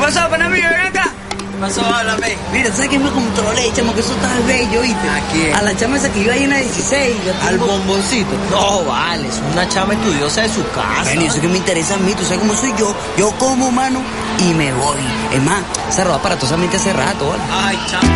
pasó, pana mío? Ven acá. ¿Qué pasó? Háblame. Mira, ¿sabes quién me controlé, chamo? Que eso está bello, ¿viste? ¿A quién? A la chama esa que iba ahí en la 16. ¿Al bomboncito? No, vale, es una chama estudiosa de su casa. Bueno, y eso que me interesa a mí, tú sabes cómo soy yo. Yo como, mano, y me voy. Es más, esa ropa aparatosamente hace rato, ¿vale? Ay, chama.